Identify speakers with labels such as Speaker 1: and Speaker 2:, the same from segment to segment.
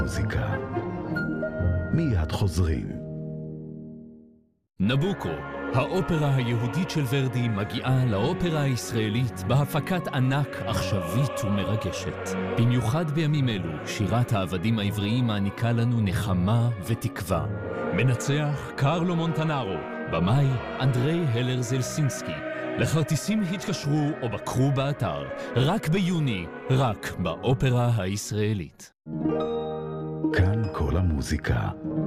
Speaker 1: מוזיקה. מיד חוזרים.
Speaker 2: נבוקו, האופרה היהודית של ורדי מגיעה לאופרה הישראלית בהפקת ענק עכשווית ומרגשת. במיוחד בימים אלו, שירת העבדים העבריים מעניקה לנו נחמה ותקווה. מנצח קרלו מונטנארו, במאי אנדרי הלר זלסינסקי. לכרטיסים התקשרו או בקרו באתר, רק ביוני, רק באופרה הישראלית.
Speaker 1: כאן כל המוזיקה.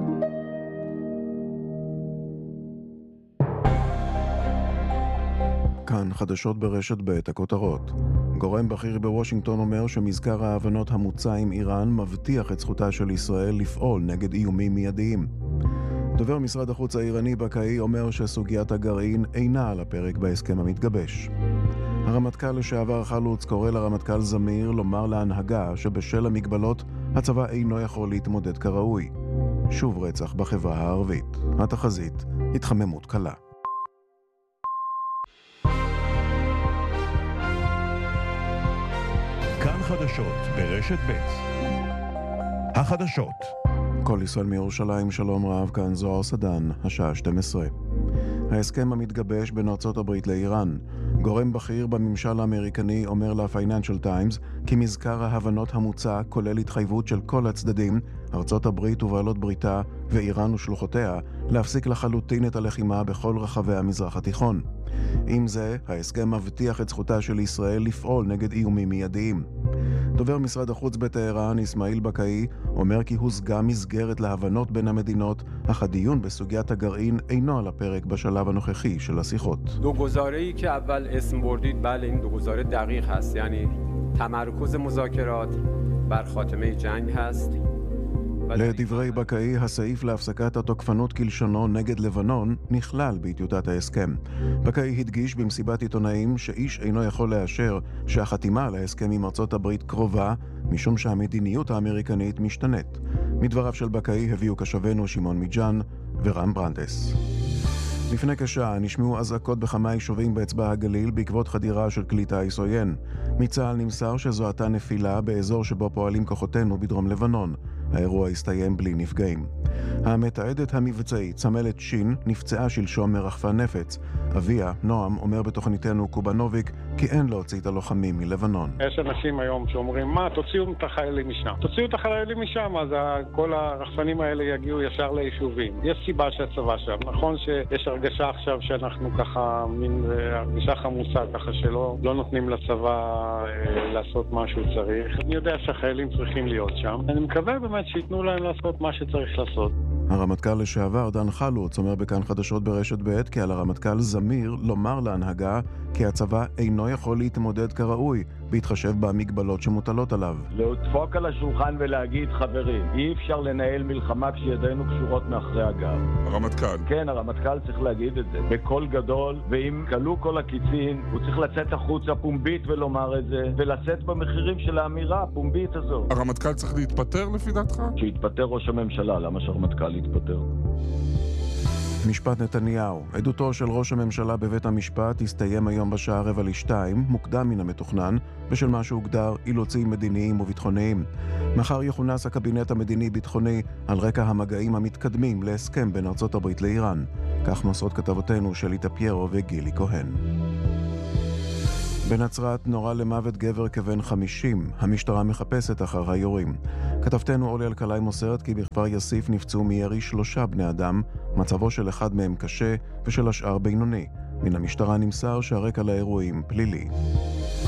Speaker 3: כאן חדשות ברשת ב' הכותרות. גורם בכיר בוושינגטון אומר שמזכר ההבנות המוצע עם איראן מבטיח את זכותה של ישראל לפעול נגד איומים מיידיים. דובר משרד החוץ האיראני בקאי אומר שסוגיית הגרעין אינה על הפרק בהסכם המתגבש. הרמטכ"ל לשעבר חלוץ קורא לרמטכ"ל זמיר לומר להנהגה שבשל המגבלות הצבא אינו יכול להתמודד כראוי. שוב רצח בחברה הערבית. התחזית, התחממות קלה.
Speaker 1: כאן חדשות ברשת ב'. החדשות.
Speaker 3: כל ישראל מירושלים, שלום רב, כאן זוהר סדן, השעה 12. ההסכם המתגבש בין ארצות הברית לאיראן. גורם בכיר בממשל האמריקני אומר ל-Financial Times כי מזכר ההבנות המוצע כולל התחייבות של כל הצדדים, ארצות הברית ובעלות בריתה ואיראן ושלוחותיה, להפסיק לחלוטין את הלחימה בכל רחבי המזרח התיכון. עם זה, ההסכם מבטיח את זכותה של ישראל לפעול נגד איומים מיידיים. דובר משרד החוץ בטהרן, אסמאעיל בקאי, אומר כי הושגה מסגרת להבנות בין המדינות, אך הדיון בסוגיית הגרעין אינו על הפרק בשלב הנוכחי של השיחות.
Speaker 4: دو گزاره‌ای که اول اسم بردید بله این دو گزاره دقیق هست، یعنی تمرکز مذاکرات بر خاتمه جنگ هست.
Speaker 3: לדברי בקאי, הסעיף להפסקת התוקפנות כלשונו נגד לבנון נכלל בטיוטת ההסכם. בקאי הדגיש במסיבת עיתונאים שאיש אינו יכול לאשר שהחתימה על ההסכם עם ארצות הברית קרובה, משום שהמדיניות האמריקנית משתנית. מדבריו של בקאי הביאו קשבנו שמעון מיג'אן ורם ברנדס. לפני כשעה נשמעו אזעקות בכמה יישובים באצבע הגליל בעקבות חדירה של כלי טיס עוין. מצה"ל נמסר שזו הייתה נפילה באזור שבו פועלים כוחותינו בדרום לבנון. האירוע הסתיים בלי נפגעים. המתעדת המבצעית סמלת שין נפצעה שלשום מרחפן נפץ. אביה, נועם, אומר בתוכניתנו קובנוביק כי אין להוציא את הלוחמים מלבנון.
Speaker 5: יש אנשים היום שאומרים, מה, תוציאו את החיילים משם. תוציאו את החיילים משם, אז כל הרחפנים האלה יגיעו ישר ליישובים. יש סיבה שהצבא שם. נכון שיש הרגשה עכשיו שאנחנו ככה, מין הרגשה חמוסה, ככה שלא נותנים לצבא לעשות מה שהוא צריך. אני יודע שהחיילים צריכים להיות שם. אני מקווה באמת שיתנו להם לעשות מה שצריך לעשות.
Speaker 3: הרמטכ"ל לשעבר דן חלוץ אומר בכאן חדשות ברשת ב' כי על הרמטכ"ל זמיר לומר להנהגה כי הצבא אינו יכול להתמודד כראוי בהתחשב במגבלות שמוטלות עליו.
Speaker 6: לדפוק על השולחן ולהגיד, חברים, אי אפשר לנהל מלחמה כשידינו קשורות מאחרי הגב.
Speaker 7: הרמטכ"ל.
Speaker 6: כן, הרמטכ"ל צריך להגיד את זה בקול גדול, ואם קלו כל הקיצין הוא צריך לצאת החוצה פומבית ולומר את זה, ולצאת במחירים של האמירה הפומבית הזו.
Speaker 7: הרמטכ"ל צריך להתפטר לפי דעתך?
Speaker 6: שיתפטר ראש הממשלה, למה שהרמטכ"ל יתפטר?
Speaker 3: משפט נתניהו. עדותו של ראש הממשלה בבית המשפט הסתיים היום בשעה 1:45, מוקדם מן המתוכנן, בשל מה שהוגדר אילוצים מדיניים וביטחוניים. מחר יכונס הקבינט המדיני-ביטחוני על רקע המגעים המתקדמים להסכם בין ארצות הברית לאיראן. כך מוסרות כתבותינו שלי טפיירו וגילי כהן. בנצרת נורה למוות גבר כבן 50. המשטרה מחפשת אחר היורים. כתבתנו אולי אלקלעי מוסרת כי בכפר יאסיף נפצעו מירי 3 בני אדם, מצבו של אחד מהם קשה ושל השאר בינוני. מן המשטרה נמסר שהרקע לאירועים פלילי.